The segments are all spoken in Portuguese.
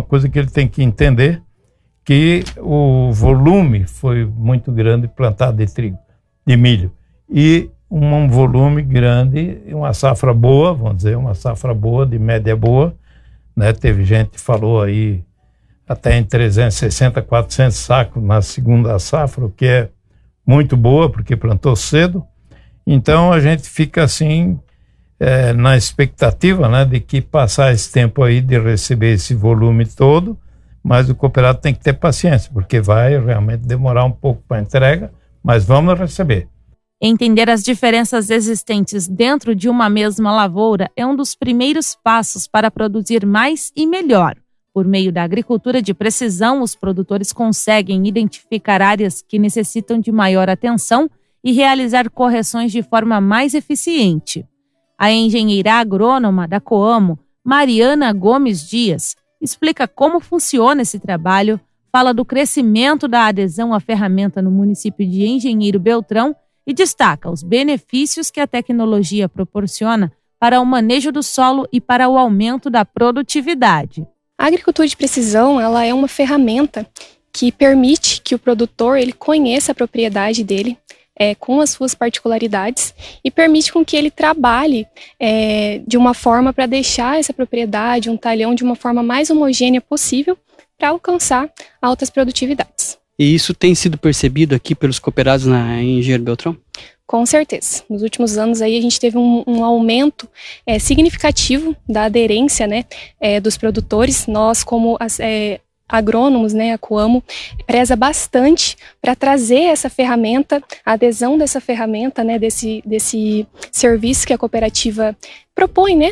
coisa que ele tem que entender, que o volume foi muito grande plantado de trigo, de milho, e um volume grande, uma safra boa, vamos dizer, uma safra boa, de média boa, né? Teve gente que falou aí até em 360, 400 sacos na segunda safra, o que é muito boa, porque plantou cedo. Então a gente fica assim, na expectativa, né, de que passar esse tempo aí de receber esse volume todo, mas o cooperado tem que ter paciência, porque vai realmente demorar um pouco para a entrega, mas vamos receber. Entender as diferenças existentes dentro de uma mesma lavoura é um dos primeiros passos para produzir mais e melhor. Por meio da agricultura de precisão, os produtores conseguem identificar áreas que necessitam de maior atenção e realizar correções de forma mais eficiente. A engenheira agrônoma da Coamo, Mariana Gomes Dias, explica como funciona esse trabalho, fala do crescimento da adesão à ferramenta no município de Engenheiro Beltrão e destaca os benefícios que a tecnologia proporciona para o manejo do solo e para o aumento da produtividade. A agricultura de precisão, ela é uma ferramenta que permite que o produtor ele conheça a propriedade dele, com as suas particularidades, e permite com que ele trabalhe de uma forma para deixar essa propriedade, um talhão, de uma forma mais homogênea possível para alcançar altas produtividades. E isso tem sido percebido aqui pelos cooperados em Engenheiro Beltrão? Com certeza. Nos últimos anos aí a gente teve um aumento significativo da aderência, né, dos produtores. Nós, como agrônomos, né, a Coamo, preza bastante para trazer essa ferramenta, a adesão dessa ferramenta, né, desse serviço que a cooperativa propõe, né,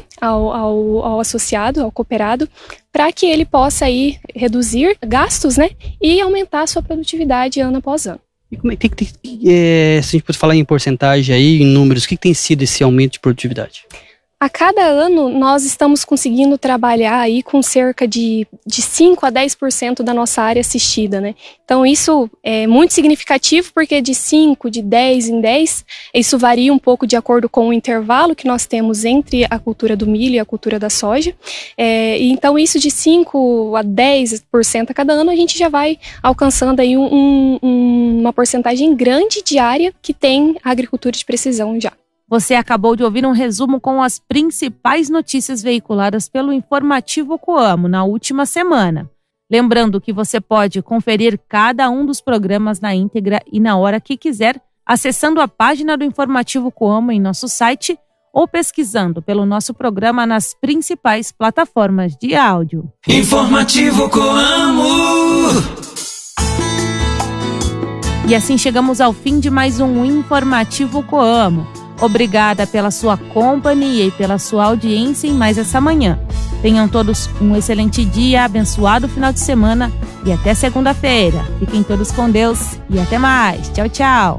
ao associado, ao cooperado, para que ele possa aí reduzir gastos, né, e aumentar a sua produtividade ano após ano. E como é que se a gente pode falar em porcentagem aí, em números, o que tem sido esse aumento de produtividade? A cada ano, nós estamos conseguindo trabalhar aí com cerca de 5 a 10% da nossa área assistida, né? Então, isso é muito significativo, porque de 5, de 10 em 10, isso varia um pouco de acordo com o intervalo que nós temos entre a cultura do milho e a cultura da soja. Então, isso de 5 a 10% a cada ano, a gente já vai alcançando aí uma porcentagem grande de área que tem a agricultura de precisão já. Você acabou de ouvir um resumo com as principais notícias veiculadas pelo Informativo Coamo na última semana. Lembrando que você pode conferir cada um dos programas na íntegra e na hora que quiser, acessando a página do Informativo Coamo em nosso site ou pesquisando pelo nosso programa nas principais plataformas de áudio. Informativo Coamo! E assim chegamos ao fim de mais um Informativo Coamo. Obrigada pela sua companhia e pela sua audiência em mais essa manhã. Tenham todos um excelente dia, abençoado final de semana e até segunda-feira. Fiquem todos com Deus e até mais. Tchau, tchau.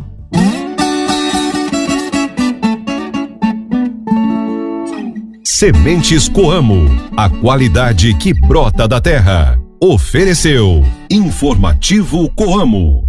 Sementes Coamo, a qualidade que brota da terra. Ofereceu Informativo Coamo.